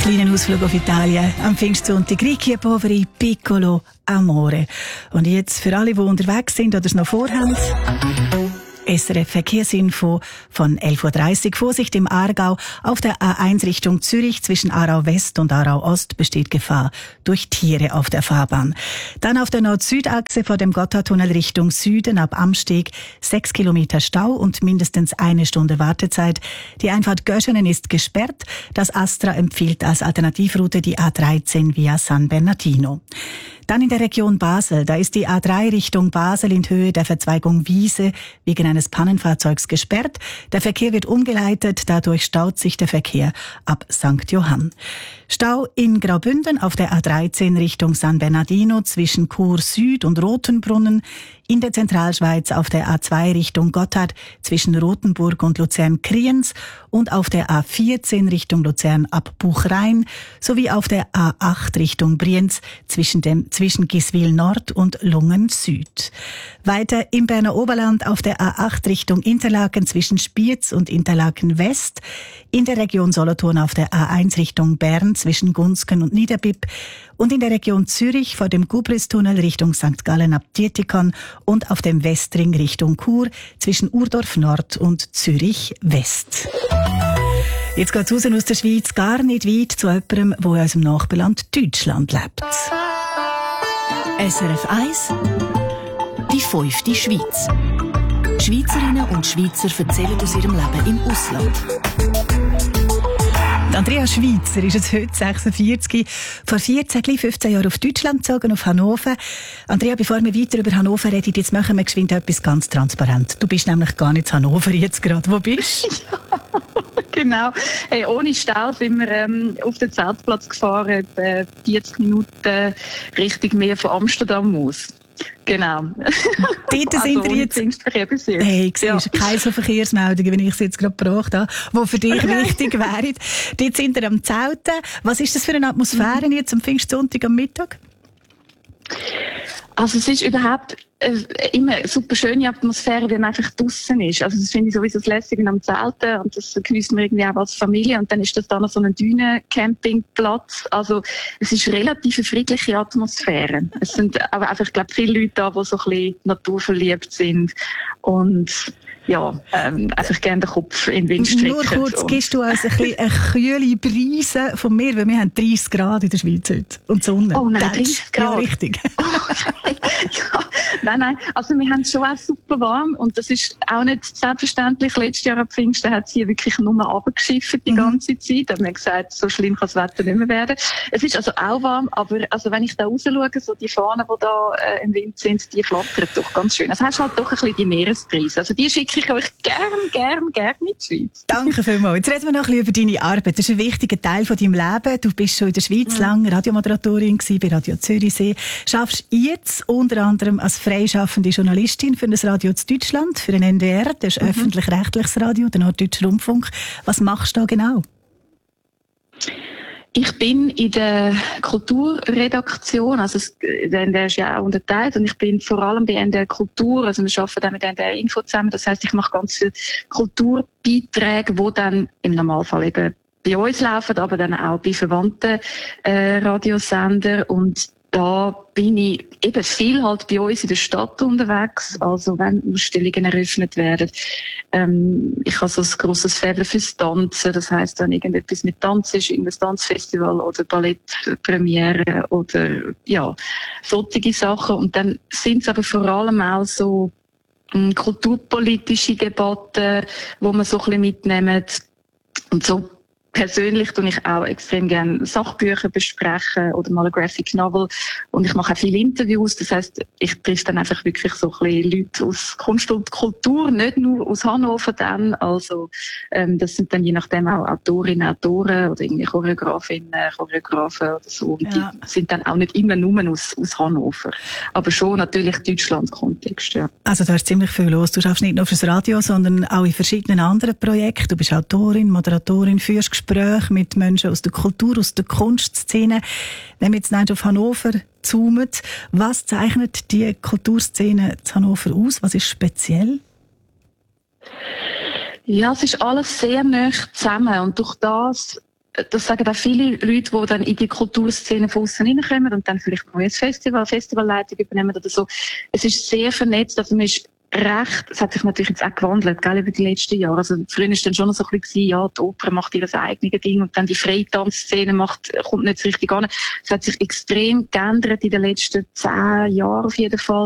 kleinen Ausflug auf Italien. Am Pfingstsonntag Ricci e Poveri, Piccolo Amore. Und jetzt für alle, die unterwegs sind oder es noch vorhaben, SRF Verkehrsinfo von 11.30 Uhr. Vorsicht im Aargau. Auf der A1 Richtung Zürich zwischen Aarau West und Aarau Ost besteht Gefahr durch Tiere auf der Fahrbahn. Dann auf der Nord-Süd-Achse vor dem Gotthardtunnel Richtung Süden ab Amsteg 6 Kilometer Stau und mindestens 1 Stunde Wartezeit. Die Einfahrt Göschenen ist gesperrt. Das Astra empfiehlt als Alternativroute die A13 via San Bernardino. Dann in der Region Basel, da ist die A3 Richtung Basel in Höhe der Verzweigung Wiese wegen eines Pannenfahrzeugs gesperrt. Der Verkehr wird umgeleitet, dadurch staut sich der Verkehr ab St. Johann. Stau in Graubünden auf der A13 Richtung San Bernardino zwischen Chur Süd und Rotenbrunnen. In der Zentralschweiz auf der A2 Richtung Gotthard zwischen Rothenburg und Luzern-Kriens und auf der A14 Richtung Luzern ab Buchrein sowie auf der A8 Richtung Brienz zwischen Giswil Nord und Lungen Süd. Weiter im Berner Oberland auf der A8 Richtung Interlaken zwischen Spiez und Interlaken West. In der Region Solothurn auf der A1 Richtung Bern zwischen Gunsken und Niederbipp. Und in der Region Zürich vor dem Gubristunnel Richtung St. Gallen ab Dietikon und auf dem Westring Richtung Chur zwischen Urdorf Nord und Zürich West. Jetzt geht's raus aus der Schweiz, gar nicht weit zu jemandem, der in unserem Nachbarland Deutschland lebt. SRF 1 Die 5. Schweiz. Schweizerinnen und Schweizer erzählen aus ihrem Leben im Ausland. Andrea Schweitzer ist jetzt heute 46, vor 15 Jahren auf Deutschland gezogen, auf Hannover. Andrea, bevor wir weiter über Hannover reden, jetzt machen wir geschwind etwas ganz transparent. Du bist nämlich gar nicht in Hannover jetzt gerade. Wo bist du? Ja, genau. Hey, ohne Stau sind wir auf den Zeltplatz gefahren, etwa 40 Minuten Richtung Meer von Amsterdam aus. Genau. Dort sind wir jetzt. Hey, siehst du, keine so Verkehrsmeldungen, wie ich es jetzt gerade gebraucht habe, die für dich wichtig wären. Dort sind wir am Zelten. Was ist das für eine Atmosphäre jetzt am Pfingstsonntag am Mittag? Also es ist überhaupt immer eine super schöne Atmosphäre, wenn man einfach draussen ist. Also das finde ich sowieso das Lässige am Zelten und das genießt man irgendwie auch als Familie. Und dann ist das da noch so ein Dünen-Campingplatz. Also es ist relativ eine friedliche Atmosphäre. Es sind aber einfach, ich glaube, viele Leute da, die so ein bisschen naturverliebt sind und ja, einfach gerne den Kopf in den Wind strecken. Nur kurz, gibst du uns ein bisschen eine kühle Brise von mir, weil wir haben 30 Grad in der Schweiz heute. Und Sonne. Oh nein, 30 Grad. Ja, richtig. Ja, nein. Also wir haben es schon auch super warm und das ist auch nicht selbstverständlich. Letztes Jahr am Pfingsten hat es hier wirklich nur runtergeschifft die ganze Zeit. Da haben wir gesagt, so schlimm kann das Wetter nicht mehr werden. Es ist also auch warm, aber also wenn ich da raus schaue, so die Fahnen, die da im Wind sind, die flattern doch ganz schön. Also hast du halt doch ein bisschen die Meeresbrise. Also die schicke ich euch gern in die Schweiz. Danke vielmals. Jetzt reden wir noch ein bisschen über deine Arbeit. Das ist ein wichtiger Teil von deinem Leben. Du bist schon in der Schweiz lange Radiomoderatorin gewesen, bei Radio Zürichsee. Schaffst jetzt unter anderem als freischaffende Journalistin für das Radio zu Deutschland, für den NDR, das ist öffentlich-rechtliches Radio, der Norddeutsche Rundfunk. Was machst du da genau? Ich bin in der Kulturredaktion, also der NDR ist ja auch unterteilt und ich bin vor allem bei NDR Kultur, also wir arbeiten dann mit NDR Info zusammen, das heisst, ich mache ganz viele Kulturbeiträge, die dann im Normalfall eben bei uns laufen, aber dann auch bei verwandten Radiosender und da bin ich eben viel halt bei uns in der Stadt unterwegs, also wenn Ausstellungen eröffnet werden. Ich habe so ein grosses Faible fürs Tanzen, das heisst, wenn irgendetwas mit Tanz ist, irgendein Tanzfestival oder Ballettpremiere oder ja, solche Sachen. Und dann sind es aber vor allem auch so kulturpolitische Debatten, wo man so ein bisschen mitnimmt und so. Persönlich tue ich auch extrem gerne Sachbücher besprechen oder mal eine Graphic Novel. Und ich mache auch viele Interviews. Das heisst, ich treffe dann einfach wirklich so ein bisschen Leute aus Kunst und Kultur, nicht nur aus Hannover dann. Also, das sind dann je nachdem auch Autorinnen, Autoren oder irgendwie Choreografinnen, Choreografen oder so. Und die sind dann auch nicht immer nur aus Hannover. Aber schon natürlich Deutschland-Kontext, ja. Also da ist ziemlich viel los. Du schaffst nicht nur fürs Radio, sondern auch in verschiedenen anderen Projekten. Du bist Autorin, Moderatorin, führst Gespräche mit Menschen aus der Kultur, aus der Kunstszene. Wenn wir jetzt nicht auf Hannover zoomen, was zeichnet die Kulturszene zu Hannover aus? Was ist speziell? Ja, es ist alles sehr nah zusammen und durch das das sagen auch viele Leute, die dann in die Kulturszene von außen reinkommen und dann vielleicht ein neues Festivalleitung übernehmen oder so. Es ist sehr vernetzt, also man ist recht, es hat sich natürlich jetzt auch gewandelt, gell, über die letzten Jahre. Also früher ist dann schon noch so ein bisschen, ja, die Oper macht ihr eigenes Ding und dann die Freitanzszene kommt nicht so richtig an. Es hat sich extrem geändert in den letzten 10 Jahren auf jeden Fall.